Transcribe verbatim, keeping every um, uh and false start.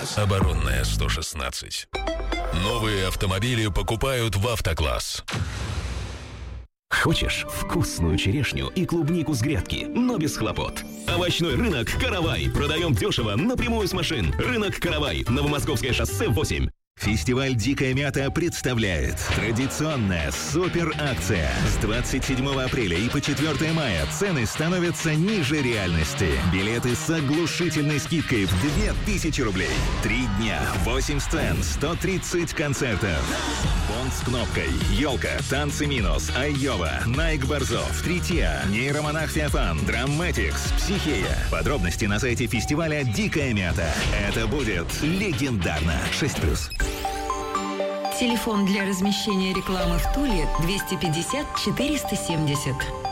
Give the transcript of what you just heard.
Оборонная сто шестнадцать. Новые автомобили покупают в «Автокласс». Хочешь вкусную черешню и клубнику с грядки, но без хлопот? Овощной рынок «Каравай». Продаем дешево напрямую с машин. Рынок «Каравай». Новомосковское шоссе восемь. Фестиваль «Дикая мята» представляет традиционная супер-акция. С двадцать седьмого апреля и по четвёртого мая цены становятся ниже реальности. Билеты с оглушительной скидкой в две тысячи рублей. Три дня, восемь сцен, сто тридцать концертов. Бонд с кнопкой, Елка, Танцы Минус, Айова, Найк Борзов, Тритья, Нейромонах Феофан, Драмматикс, Психея. Подробности на сайте фестиваля «Дикая мята». Это будет легендарно. шесть плюс. Телефон для размещения рекламы в Туле двести пятьдесят четыреста семьдесят.